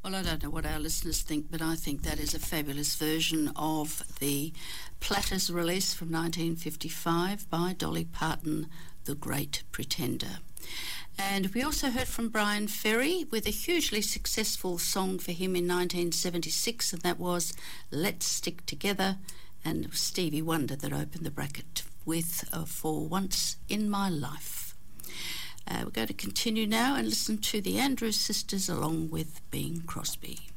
Well, I don't know what our listeners think, but I think that is a fabulous version of the Platters release from 1955 by Dolly Parton, The Great Pretender. And we also heard from Brian Ferry with a hugely successful song for him in 1976, and that was Let's Stick Together, and Stevie Wonder that opened the bracket with For Once in My Life. We're going to continue now and listen to the Andrews Sisters along with Bing Crosby.